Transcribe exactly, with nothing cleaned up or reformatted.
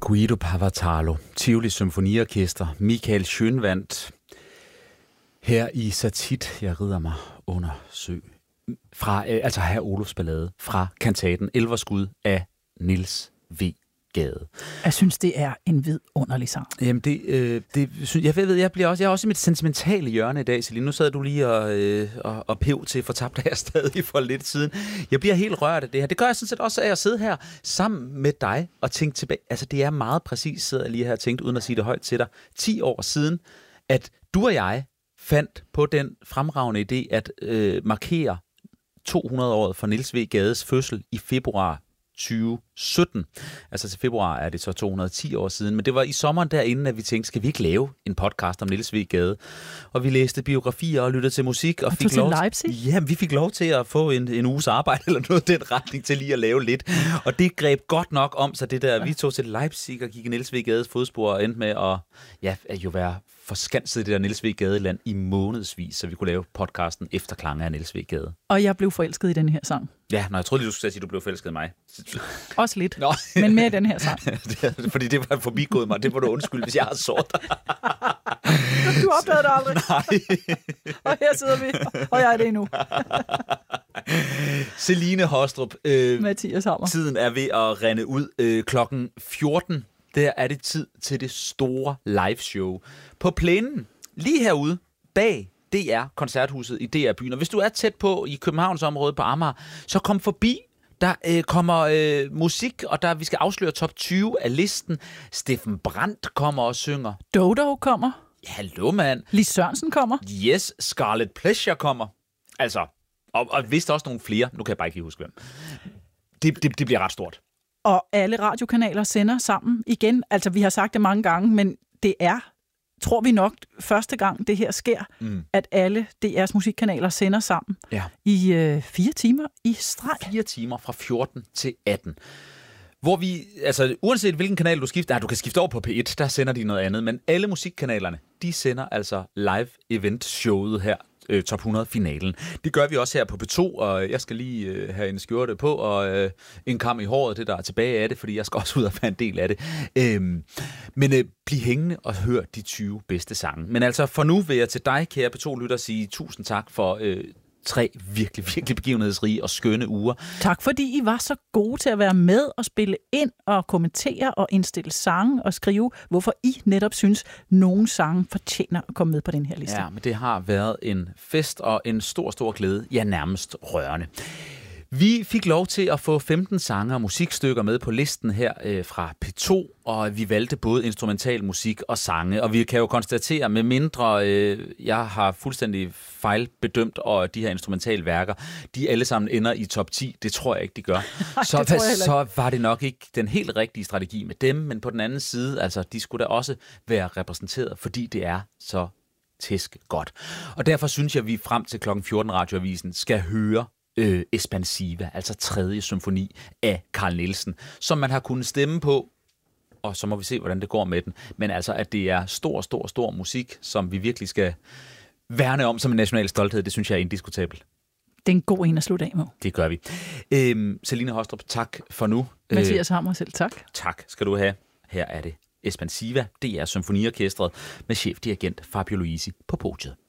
Guido Pavatalo, Tivoli Symfoniorkester, Michael Schønwandt, her i Satit, jeg rider mig under sø, fra, øh, altså her Olufs Ballade, fra kantaten Elverskud af Niels W. Gade. Jeg synes, det er en vidunderlig sang. Jamen, det, øh, det synes, jeg ved, jeg bliver også, jeg er også i mit sentimentale hjørne i dag, Celine. Nu sad du lige og, øh, og, og pev til fortabt her stadig for lidt siden. Jeg bliver helt rørt af det her. Det gør jeg sådan set også af at sidde her sammen med dig og tænke tilbage. Altså, det er meget præcis, sidder jeg lige her og tænkt, uden at sige det højt til dig, ti år siden, at du og jeg fandt på den fremragende idé at øh, markere to hundrede året for Niels W. Gades fødsel i februar tyve sytten. Altså til februar er det så to hundrede og ti år siden, men det var i sommeren derinde, at vi tænkte, skal vi ikke lave en podcast om Niels W. Gade? Og vi læste biografier og lyttede til musik. Og, og fik lov til Leipzig? Ja, vi fik lov til at få en, en uges arbejde eller noget den retning til lige at lave lidt. Og det greb godt nok om sig, det der. Vi tog til Leipzig og gik i Niels W. Gades fodspor og endte med at, ja, at jo være forskanset i det der Niels W. Gade-land i månedsvis, så vi kunne lave podcasten Efterklange af Niels W. Gade. Og jeg blev forelsket i den her sang. Ja, når jeg troede lige, du skulle sige, at du blev forelsket i mig. Også lidt, Nå. men mere i den her sang. Fordi det var forbigået mig. Det må du undskylde, hvis jeg har såret dig. Du opdagede det aldrig. Nej. Og her sidder vi, og jeg er det endnu. Celine Haastrup. Øh, Mathias Hammer. Tiden er ved at rende ud. Øh, klokken fjorten, der er det tid til det store liveshow. På plænen, lige herude, bag D R Koncerthuset i D R Byen. Og hvis du er tæt på i Københavnsområdet på Amager, så kom forbi. Der øh, kommer øh, musik, og der vi skal afsløre top tyve af listen. Steffen Brandt kommer og synger. Dodo kommer. Hallo, mand. Lis Sørensen kommer. Yes, Scarlet Pleasure kommer. Altså, og, og vist også nogle flere. Nu kan jeg bare ikke lige huske, hvem. Det, det, det bliver ret stort. Og alle radiokanaler sender sammen igen. Altså, vi har sagt det mange gange, men det er, tror vi nok, første gang det her sker, mm. at alle D R's musikkanaler sender sammen ja. i øh, fire timer i streg. Fire timer fra fjorten til atten. Hvor vi, altså uanset hvilken kanal du skifter, nej, du kan skifte over på P et, der sender de noget andet, men alle musikkanalerne, de sender altså live event showet her, øh, top hundrede-finalen. Det gør vi også her på P to, og jeg skal lige øh, have en skjorte på, og øh, en kam i håret, det der er tilbage af det, fordi jeg skal også ud og være en del af det. Øhm, men øh, bliv hængende og hør de tyve bedste sange. Men altså for nu vil jeg til dig, kære P to-lytter, sige tusind tak for øh, tre virkelig, virkelig begivenhedsrige og skønne uger. Tak fordi I var så gode til at være med og spille ind og kommentere og indstille sange og skrive, hvorfor I netop synes, nogle sange fortjener at komme med på den her liste. Ja, men det har været en fest og en stor, stor glæde. Ja, nærmest rørende. Vi fik lov til at få femten sange og musikstykker med på listen her øh, fra P to, og vi valgte både instrumental musik og sange, og vi kan jo konstatere, med mindre øh, jeg har fuldstændig fejlbedømt, og de her instrumentale værker, de alle sammen ender i top ti, det tror jeg ikke, de gør. Ej, så, det så var det nok ikke den helt rigtige strategi med dem, men på den anden side, altså, de skulle da også være repræsenteret, fordi det er så tæsk godt. Og derfor synes jeg, at vi frem til klokken fjorten radioavisen skal høre Øh, Espansiva, altså tredje symfoni af Carl Nielsen, som man har kunnet stemme på, og så må vi se, hvordan det går med den. Men altså, at det er stor, stor, stor musik, som vi virkelig skal værne om som en national stolthed, det synes jeg er indiskutabelt. Det er en god en at slutte af med. Det gør vi. Øhm, Celine Haastrup, tak for nu. Mathias Hammer selv, tak. Tak skal du have. Her er det Espansiva, D R Symfoniorkestret med chefdirigent Fabio Luisi på podiet.